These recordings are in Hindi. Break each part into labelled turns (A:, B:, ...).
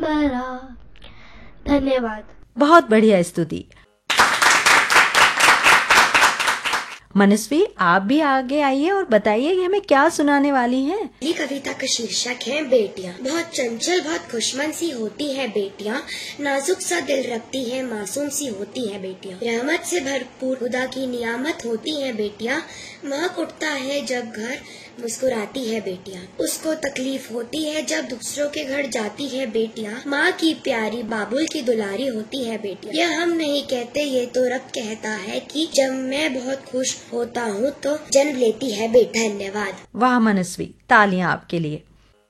A: बड़ा। धन्यवाद।
B: बहुत बढ़िया स्तुति। मनस्वी, आप भी आगे आइए और बताइए कि हमें क्या सुनाने वाली हैं।
C: ये कविता का शीर्षक है बेटियां। बहुत चंचल, बहुत खुशमन सी होती है बेटियां, नाजुक सा दिल रखती है, मासूम सी होती है बेटियां, रहमत से भरपूर खुदा की नियामत होती है बेटियां, महक उठता है जब घर मुस्कुराती है बेटियां, उसको तकलीफ होती है जब दूसरों के घर जाती है बेटियां, माँ की प्यारी बाबुल की दुलारी होती है बेटियां। यह हम नहीं कहते, ये तो रब कहता है कि जब मैं बहुत खुश होता हूँ तो जन्म लेती है बेटा। धन्यवाद।
B: वाह मनस्वी, तालियां आपके लिए।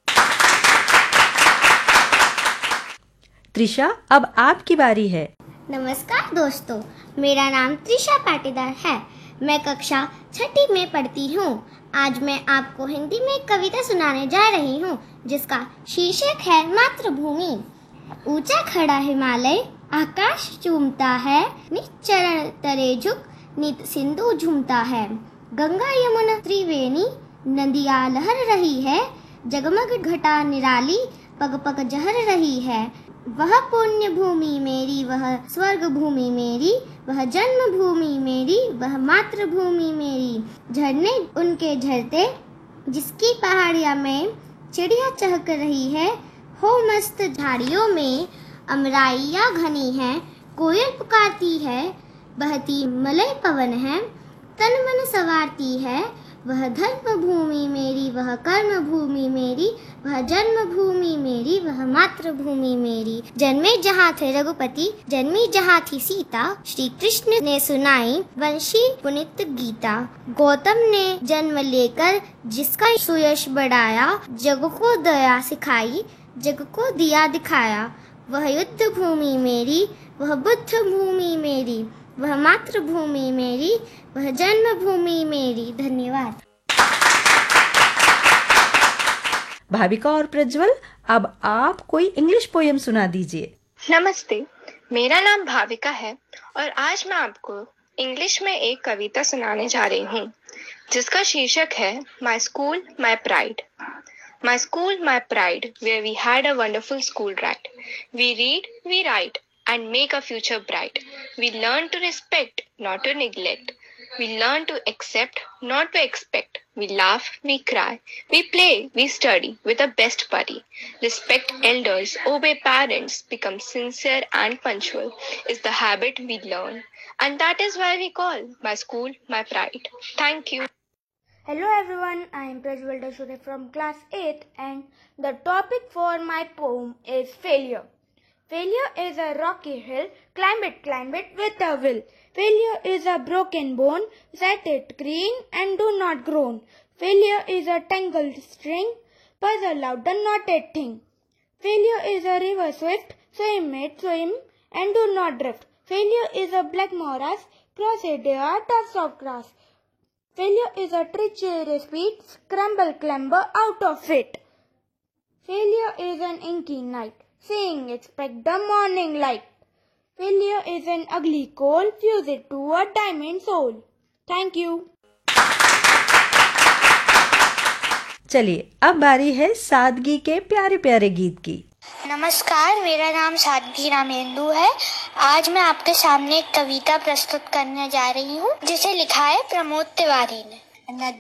B: त्रिशा, अब आपकी बारी है।
D: नमस्कार दोस्तों, मेरा नाम त्रिशा पाटीदार है। मैं कक्षा 6ठी में पढ़ती हूँ। आज मैं आपको हिंदी में एक कविता सुनाने जा रही हूँ जिसका शीर्षक है मातृभूमि। ऊंचा खड़ा हिमालय आकाश चूमता है, निज चरण तरे झुक नित सिंधु झूमता है, गंगा यमुना त्रिवेणी नदियाँ लहर रही है, जगमग घटा निराली पग पग जहर रही है। वह पुण्य भूमि मेरी, वह स्वर्ग भूमि मेरी, वह जन्म भूमि मेरी, वह मातृभूमि मेरी। झरने उनके झरते जिसकी पहाड़ियाँ में चिड़िया चहक रही है, हो मस्त झाड़ियों में अमराइयाँ घनी है, कोयल पुकारती है, बहती मलय पवन है, तन मन संवारती है। वह धर्म भूमि मेरी, वह कर्म भूमि मेरी, वह जन्म भूमि मेरी, वह मातृभूमि मेरी। जन्मे जहाँ थे रघुपति, जन्मी जहाँ थी सीता, श्री कृष्ण ने सुनाई वंशी पुनित गीता। गौतम ने जन्म लेकर जिसका सुयश बढ़ाया, जग को दया सिखाई, जग को दिया दिखाया। वह युद्ध भूमि मेरी, वह बुद्ध भूमि मेरी, वह मातृभूमि मेरी, वह जन्मभूमि मेरी। धन्यवाद।
B: भाविका और प्रज्वल, अब आप कोई इंग्लिश पोयम सुना दीजिए।
E: नमस्ते, मेरा नाम भाविका है और आज मैं आपको इंग्लिश में एक कविता सुनाने जा रही हूँ जिसका शीर्षक है my school my pride. My school, my pride, where we had a wonderful school ride. We read, we write, and make a future bright. We learn to respect, not to neglect. We learn to accept, not to expect. We laugh, we cry, we play, we study with the best buddy. Respect elders, obey parents, become sincere and punctual is the habit we learn. And that is why we call my school my pride. Thank you.
F: Hello everyone, I am Prajwal Dashure from class 8 and the topic for my poem is failure. Failure is a rocky hill, climb it with a will. Failure is a broken bone, set it green and do not groan. Failure is a tangled string, puzzle out the knotted thing. Failure is a river swift, swim it, swim and do not drift. Failure is a black morass, cross it, there are tufts of grass. Failure is a treacherous speed, scramble, clamber out of it. Failure is an inky night, seeing expect the morning light. Failure is an ugly coal, fuse it to a diamond soul. Thank you.
B: चलिए, अब बारी है सादगी के प्यारे प्यारे गीत की।
D: नमस्कार, मेरा नाम सादगी रामेंदु है। आज मैं आपके सामने एक कविता प्रस्तुत करने जा रही हूँ जिसे लिखा है प्रमोद तिवारी ने।